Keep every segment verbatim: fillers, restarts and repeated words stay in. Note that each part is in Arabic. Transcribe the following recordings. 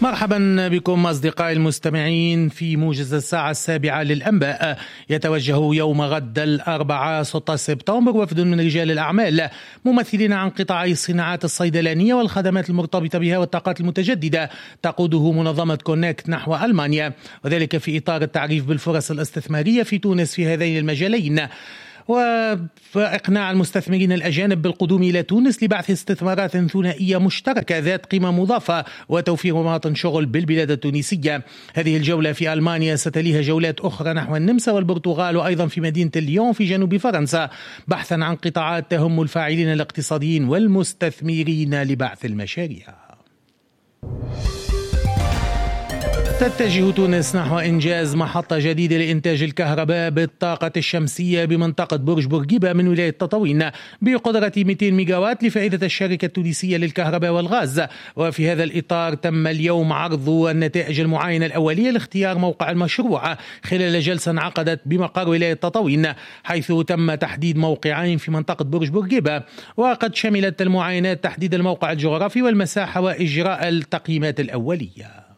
مرحبا بكم أصدقائي المستمعين في موجز الساعة السابعة للأنباء. يتوجه يوم غد الأربعاء ستة سبتمبر وفد من رجال الأعمال ممثلين عن قطاعي الصناعات الصيدلانية والخدمات المرتبطة بها والطاقات المتجددة تقوده منظمة كونكت نحو ألمانيا، وذلك في إطار التعريف بالفرص الاستثمارية في تونس في هذين المجالين، وإقناع المستثمرين الأجانب بالقدوم إلى تونس لبعث استثمارات ثنائية مشتركة ذات قيمة مضافة وتوفير مواطن شغل بالبلاد التونسية. هذه الجولة في ألمانيا ستليها جولات أخرى نحو النمسا والبرتغال وأيضا في مدينة ليون في جنوب فرنسا، بحثا عن قطاعات تهم الفاعلين الاقتصاديين والمستثمرين لبعث المشاريع. تتجه تونس نحو إنجاز محطة جديدة لإنتاج الكهرباء بالطاقة الشمسية بمنطقة برج بورقيبة من ولاية تطاوين بقدرة مئتين ميجاوات لفائدة الشركة التونسية للكهرباء والغاز. وفي هذا الإطار تم اليوم عرض النتائج المعاينة الأولية لاختيار موقع المشروع خلال جلسة انعقدت بمقر ولاية تطاوين، حيث تم تحديد موقعين في منطقة برج بورقيبة، وقد شملت المعاينات تحديد الموقع الجغرافي والمساحة وإجراء التقييمات الأولية.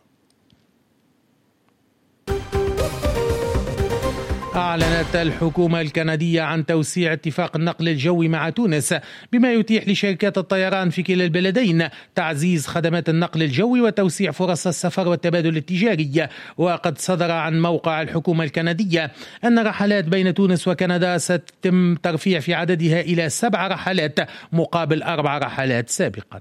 أعلنت الحكومة الكندية عن توسيع اتفاق النقل الجوي مع تونس بما يتيح لشركات الطيران في كلا البلدين تعزيز خدمات النقل الجوي وتوسيع فرص السفر والتبادل التجاري. وقد صدر عن موقع الحكومة الكندية أن رحلات بين تونس وكندا ستتم ترفيع في عددها إلى سبع رحلات مقابل أربع رحلات سابقا.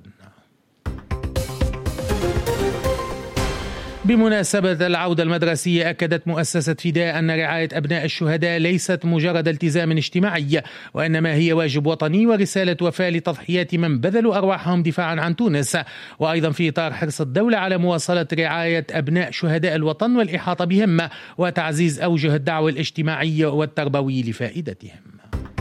بمناسبة العودة المدرسية، أكدت مؤسسة فداء أن رعاية أبناء الشهداء ليست مجرد التزام اجتماعي، وإنما هي واجب وطني ورسالة وفاء لتضحيات من بذلوا أرواحهم دفاعا عن تونس، وأيضا في إطار حرص الدولة على مواصلة رعاية أبناء شهداء الوطن والإحاطة بهم وتعزيز أوجه الدعوة الاجتماعي والتربوي لفائدتهم.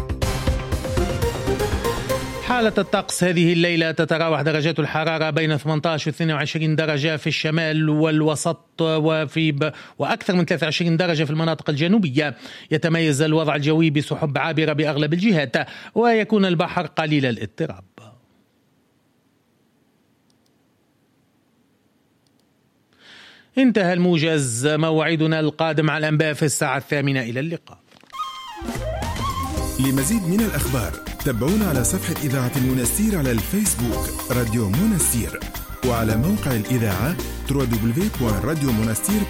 حالة الطقس هذه الليلة تتراوح درجات الحرارة بين ثمانية عشر و اثنين وعشرين درجة في الشمال والوسط وفي ب... وأكثر من ثلاثة وعشرين درجة في المناطق الجنوبية. يتميز الوضع الجوي بسحب عابرة بأغلب الجهات، ويكون البحر قليل الاضطراب. انتهى الموجز، موعدنا القادم على الأنباء في الساعة الثامنة. إلى اللقاء. لمزيد من الأخبار تابعونا على صفحة إذاعة المنستير على الفيسبوك راديو منستير، وعلى موقع الإذاعة دبليو دبليو دبليو دوت راديو منستير